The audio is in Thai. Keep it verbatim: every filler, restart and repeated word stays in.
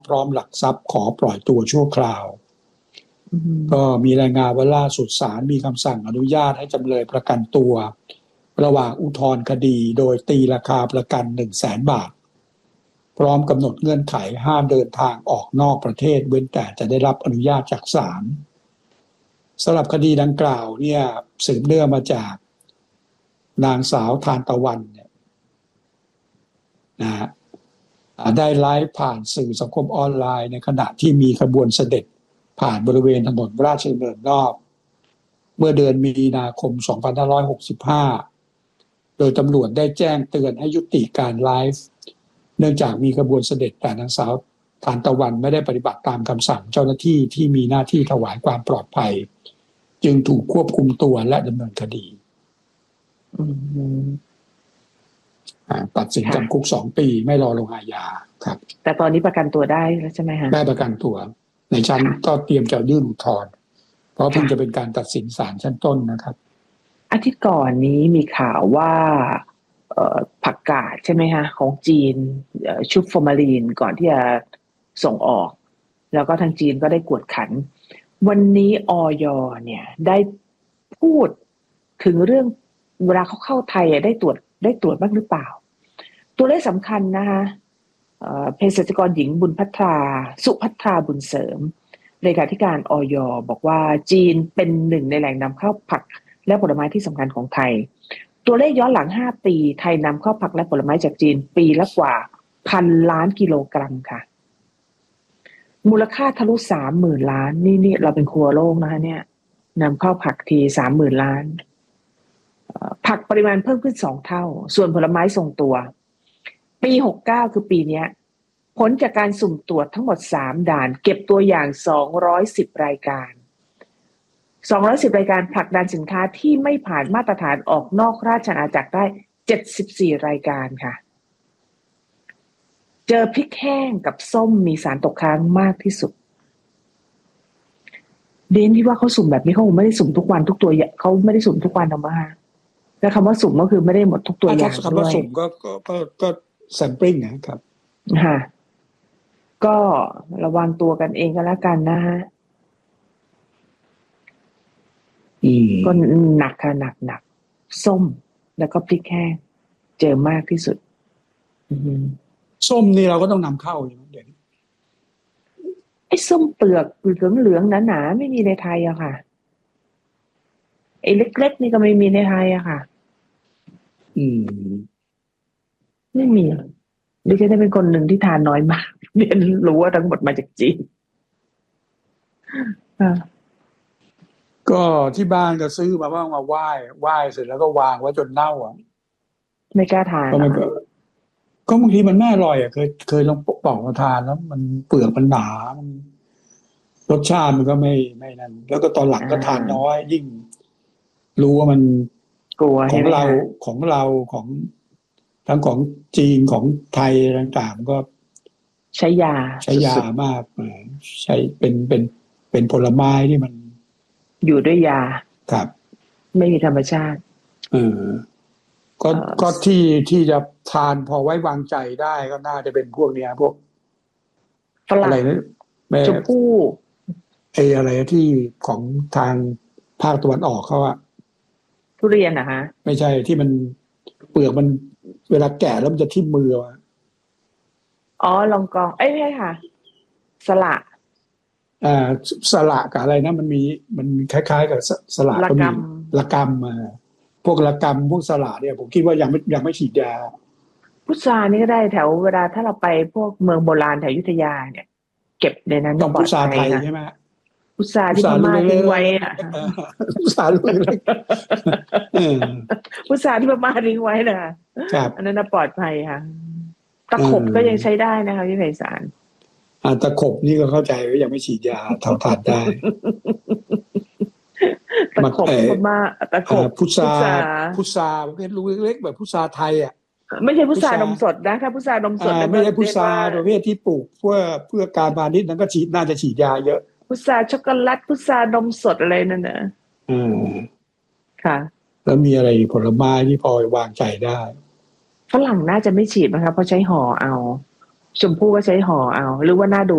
พร้อมหลักทรัพย์ขอปล่อยตัวชั่วคราวก็มีรายงานว่าล่าสุดศาลมีคำสั่งอนุญาตให้จำเลยประกันตัวระหว่างอุทธรณ์คดีโดยตีราคาประกัน หนึ่งแสน บาทพร้อมกำหนดเงื่อนไขห้ามเดินทางออกนอกประเทศเว้นแต่จะได้รับอนุญาตจากศาลสำหรับคดีดังกล่าวเนี่ยสืบเนื่องมาจากนางสาวทานตะวันเนี่ยนะฮะได้ไลฟ์ผ่านสื่อสังคมออนไลน์ในขณะที่มีขบวนเสด็จผ่านบริเวณถนนราชดำเนินนอกเมื่อเดือนมีนาคม สองพันห้าร้อยหกสิบห้า โดยตำรวจได้แจ้งเตือนให้ยุติการไลฟ์เนื่องจากมีขบวนเสด็จแต่นางสาวทานตะวันไม่ได้ปฏิบัติตามคำสั่งเจ้าหน้าที่ที่มีหน้าที่ถวายความปลอดภัยจึงถูกควบคุมตัวและดำเนินคดีตัดสินจำคุกสองปีไม่รอลงอาญาครับแต่ตอนนี้ประกันตัวได้แล้วใช่ไหมฮะได้ประกันตัวในชั้นก็เตรียมจะยื่นอุทธรณ์เพราะเพิ่งจะเป็นการตัดสินศาลชั้นต้นนะครับอาทิตย์ก่อนนี้มีข่าวว่าผักกาดใช่ไหมฮะของจีนชุบฟอร์มาลีนก่อนที่จะส่งออกแล้วก็ทางจีนก็ได้กวดขันวันนี้อย.เนี่ยได้พูดถึงเรื่องเวลาเขาเข้าไทยได้ตรวจได้ตรวจบ้างหรือเปล่าตัวเลขสำคัญนะคะเภสัชกรหญิงบุญพัทราสุพัทราบุญเสริมเลขาธิการอย.บอกว่าจีนเป็นหนึ่งในแหล่งนำเข้าผักและผลไม้ที่สำคัญของไทยตัวเลขย้อนหลังห้าปีไทยนำเข้าผักและผลไม้จากจีนปีละกว่าพันล้านกิโลกรัมค่ะมูลค่าทะลุสามหมื่นล้านนี่นี่เราเป็นครัวโลกนะคะเนี่ยนำเข้าผักทีสามหมื่นล้านผักปริมาณเพิ่มขึ้นสองเท่าส่วนผลไม้ทรงตัวปีหกสิบเก้าคือปีนี้ผลจากการสุ่มตรวจทั้งหมดสามด่านเก็บตัวอย่างสองร้อยสิบรายการสองร้อยสิบรายการผลักดันสินค้าที่ไม่ผ่านมาตรฐานออกนอกราชอาณาจักรได้เจ็ดสิบสี่รายการค่ะเจอพริกแห้งกับส้มมีสารตกค้างมากที่สุดเดนที่ว่าเขาสุ่มแบบนี้เขาไม่ได้สุ่มทุกวันทุกตัวเขาไม่ได้สุ่มทุกวันหรอกมั้งแต่คำว่าสุ่มก็คือไม่ได้หมดทุกตัวอย่างด้วยคำว่าสุ่มก็ก็ก็ก็แซมปลิ้งนะครับค่ะก็ระวังตัวกันเองก็แล้วกันนะฮะก็หนักค่ะหนักหนักส้มแล้วก็พริกแห้งเจอมากที่สุดส้มนี่เราก็ต้องนำเข้าอยู่เดี๋ยวไอ้ส้มเปลือกเหลืองเหลืองหนาๆไม่มีในไทยอะค่ะไอ้เล็กๆนี่ก็ไม่มีในไทยอะค่ะอืมไม่มีดิฉันเป็นคนหนึ่งที่ทานน้อยมากเรียนรู้ว่าทั้งหมดมาจากจีนก็ที่บ้านก็ซื้อมาบ้างมาไหว้ไหว้เสร็จแล้วก็วางไว้จนเน่าอ่ะไม่กล้าทานก็มันก็ก็บางทีมันไม่อร่อยอ่ะเคยเคยลองปอกมาทานแล้วมันเปลือกมันหนามันรสชาติมันก็ไม่ไม่นั่นแล้วก็ตอนหลังก็ทานน้อยยิ่งรู้ว่ามันกลัวของเราของเราของทั้งของจีนของไทยต่างๆก็ใช้ยาใช้ยามากใช้เป็นเป็นเป็นผลไม้ที่มันอยู่ด้วยยาครับไม่มีธรรมชาติเออก็ก็ที่ที่จะทานพอไว้วางใจได้ก็น่าจะเป็นพวกเนี้ยพวกอะไรนะชมพู่ไอ้อะไรที่ของทางภาคตะวันออกเขาอะทุเรียนนะฮะไม่ใช่ที่มันเปลือกมันเวลาแก่แล้วมันจะทิ่มมืออ่ะอ๋อลองกองเอ้ยไม่ใช่ค่ะสละอ่าสละกับอะไรนะมันมีมันคล้ายๆกับสละก็มีละกำอ่าพวกละกำพวกสละเนี่ยผมคิดว่ายังไม่ยังไม่ฉีดยาพุทรานี่ก็ได้แถวเวลาถ้าเราไปพวกเมืองโบราณแถวอยุธยาเนี่ยเก็บในนั้นต้องพุทราไทยใช่ไหมพุทราที่พม่าทิ้งไว้อ่ะพุทราลูกเล็กพุทราที่พม่าทิ้งไว้น่ะอันนั้นปลอดภัยค่ะตะขบก็ยังใช้ได้นะคะพี่ไพศาลอ่าตะขบนี่ก็เข้าใจว่ายังไม่ฉีดยาเท่าทานได้ตะขบพม่าตะขบพุทราพุทราประเภทลูกเล็กๆแบบพุทราไทยอ่ะไม่ใช่พุทรานมสดนะถ้าพุทรานมสดไม่ใช่พุทราประเภทที่ปลูกเพื่อเพื่อการพาณิชย์นั้นก็ฉีดน่าจะฉีดยาเยอะพุทราช็อกโกแลตพุทรานมสดอะไรนั่นนะอืมค่ะแล้วมีอะไรผลไม้ที่พอวางใจได้ฝรั่งน่าจะไม่ฉีดนะครับเพราะใช้ห่อเอาชมพู่ก็ใช้ห่อเอาหรือว่าน่าดู